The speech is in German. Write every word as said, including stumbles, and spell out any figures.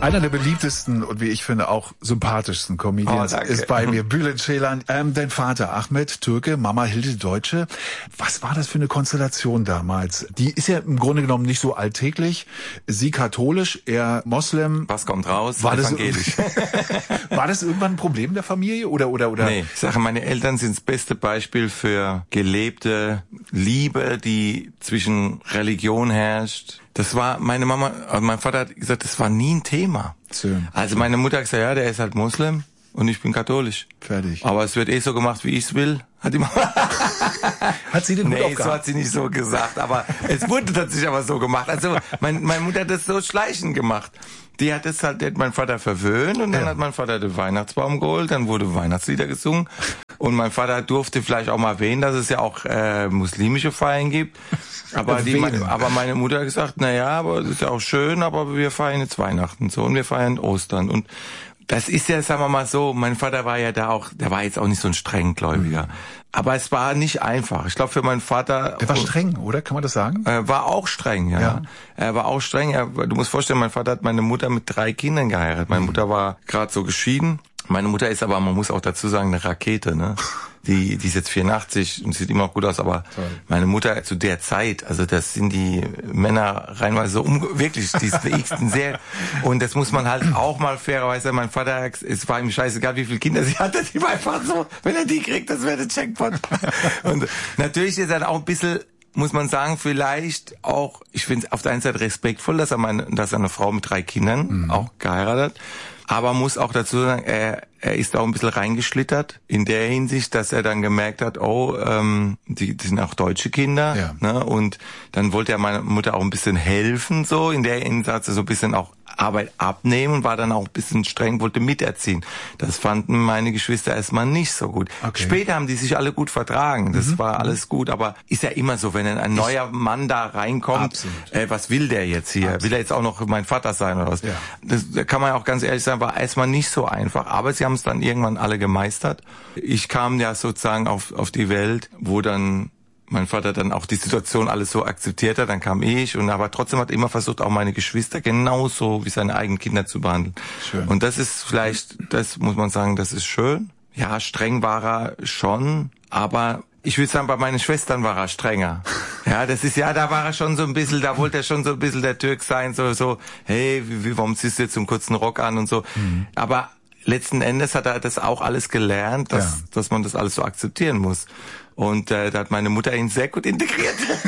Einer der beliebtesten und wie ich finde auch sympathischsten Comedians oh, ist bei mir Bülent Ceylan. Ähm, dein Vater Ahmet, Türke, Mama Hilde, Deutsche. Was war das für eine Konstellation damals? Die ist ja im Grunde genommen nicht so alltäglich. Sie katholisch, er Moslem. Was kommt raus? War evangelisch. Das, war das irgendwann ein Problem der Familie oder oder oder? Nee, ich sage, meine Eltern sind das beste Beispiel für gelebte Liebe, die zwischen Religion herrscht. Das war meine Mama, also mein Vater hat gesagt, das war nie ein Thema. Schön. Also meine Mutter hat gesagt, ja, der ist halt Muslim und ich bin katholisch. Fertig. Aber es wird eh so gemacht, wie ich es will. Hat die Mama. Hat sie den Hut Nee, aufgehabt? so hat sie nicht so gesagt, aber es wurde tatsächlich aber so gemacht. Also mein, meine Mutter hat das so schleichend gemacht. Die hat es halt, die hat mein Vater verwöhnt und dann ja. hat mein Vater den Weihnachtsbaum geholt, dann wurde Weihnachtslieder gesungen und mein Vater durfte vielleicht auch mal erwähnen, dass es ja auch äh, muslimische Feiern gibt. Aber die, meine, aber meine Mutter hat gesagt, na ja, aber das ist ja auch schön, aber wir feiern jetzt Weihnachten so und wir feiern Ostern und das ist ja, sagen wir mal so, mein Vater war ja da auch, der war jetzt auch nicht so ein Strenggläubiger. Aber es war nicht einfach. Ich glaube, für meinen Vater... Der war streng, oder? Kann man das sagen? Äh, war auch streng, ja. ja. Er war auch streng. Er, du musst vorstellen, mein Vater hat meine Mutter mit drei Kindern geheiratet. Meine Mutter war gerade so geschieden. Meine Mutter ist aber, man muss auch dazu sagen, eine Rakete, ne? Die, die ist jetzt vierundachtzig und sieht immer noch gut aus, aber toll. Meine Mutter zu der Zeit, also das sind die Männer reinweise so um, wirklich, die sind sehr, und das muss man halt auch mal fairerweise, mein Vater, es war ihm scheißegal, wie viele Kinder sie hatte, die war einfach so, wenn er die kriegt, das wäre der Jackpot. Und natürlich ist er auch ein bisschen, muss man sagen, vielleicht auch, ich finde es auf der einen Seite respektvoll, dass er meine, dass er eine Frau mit drei Kindern mhm. auch geheiratet hat. Aber muss auch dazu sagen, er, er ist auch ein bisschen reingeschlittert in der Hinsicht, dass er dann gemerkt hat, oh, ähm, die, die sind auch deutsche Kinder, ja. ne? Und dann wollte er meiner Mutter auch ein bisschen helfen, so in der Hinsicht, so ein bisschen auch Arbeit abnehmen und war dann auch ein bisschen streng, wollte miterziehen. Das fanden meine Geschwister erstmal nicht so gut. Okay. Später haben die sich alle gut vertragen, das mhm. war alles gut, aber ist ja immer so, wenn ein neuer Mann da reinkommt, äh, was will der jetzt hier? Absolut. Will er jetzt auch noch mein Vater sein oder was? Ja. Das, da kann man ja auch ganz ehrlich sagen, war erstmal nicht so einfach, aber sie haben es dann irgendwann alle gemeistert. Ich kam ja sozusagen auf, auf die Welt, wo dann mein Vater dann auch die Situation alles so akzeptiert hat, dann kam ich und aber trotzdem hat er immer versucht, auch meine Geschwister genauso wie seine eigenen Kinder zu behandeln. Schön. Und das ist vielleicht, das muss man sagen, das ist schön. Ja, streng war er schon, aber ich würde sagen, bei meinen Schwestern war er strenger. Ja, das ist ja, da war er schon so ein bisschen, da wollte er schon so ein bisschen der Türk sein, so, so, hey, wie, wie, warum ziehst du jetzt so einen kurzen Rock an und so. Mhm. Aber letzten Endes hat er das auch alles gelernt, dass, ja. dass man das alles so akzeptieren muss. Und äh, da hat meine Mutter ihn sehr gut integriert.